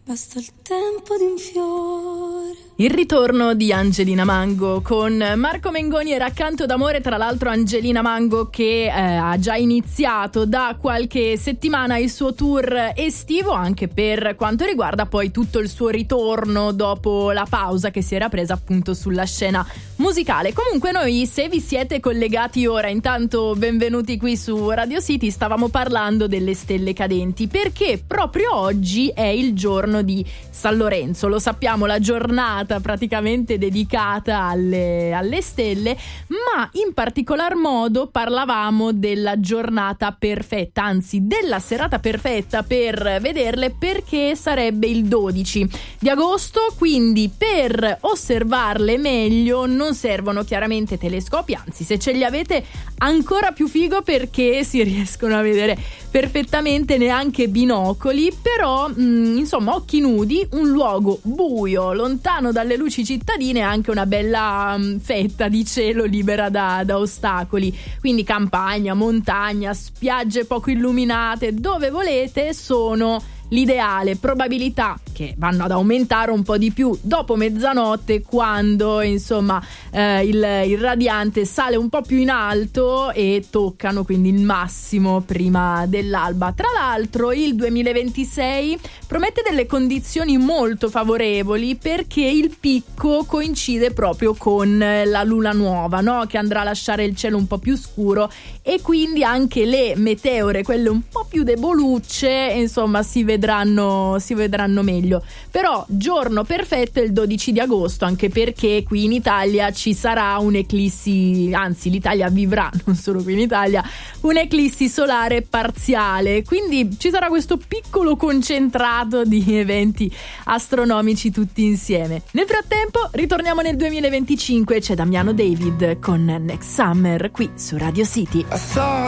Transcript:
basta il tempo di un fiore. Il ritorno di Angelina Mango con Marco Mengoni e Raccanto d'amore. Tra l'altro Angelina Mango che ha già iniziato da qualche settimana il suo tour estivo, anche per quanto riguarda poi tutto il suo ritorno dopo la pausa che si era presa appunto sulla scena musicale. Comunque noi, se vi siete collegati ora, intanto benvenuti qui su Radio City, stavamo parlando delle stelle cadenti perché proprio oggi è il giorno di San Lorenzo, lo sappiamo, la giornata praticamente dedicata alle stelle, ma in particolar modo parlavamo della giornata perfetta, anzi della serata perfetta per vederle, perché sarebbe il 12 di agosto, quindi per osservarle meglio non servono chiaramente telescopi, anzi se ce li avete ancora più figo perché si riescono a vedere perfettamente, neanche binocoli, però insomma occhi nudi, un luogo buio, lontano dalle luci cittadine, anche una bella fetta di cielo libera da ostacoli, quindi campagna, montagna, spiagge poco illuminate, dove volete, sono l'ideale. Probabilità che vanno ad aumentare un po' di più dopo mezzanotte, quando insomma il radiante sale un po' più in alto e toccano quindi il massimo prima dell'alba. Tra l'altro il 2026 promette delle condizioni molto favorevoli, perché il picco coincide proprio con la luna nuova, no? Che andrà a lasciare il cielo un po' più scuro, e quindi anche le meteore, quelle un po' più debolucce, insomma si vedranno meglio. Però giorno perfetto è il 12 di agosto, anche perché qui in Italia ci sarà un'eclissi, anzi l'Italia vivrà, non solo qui in Italia, un'eclissi solare parziale, quindi ci sarà questo piccolo concentrato di eventi astronomici tutti insieme. Nel frattempo ritorniamo nel 2025, c'è Damiano David con Next Summer qui su Radio City. I thought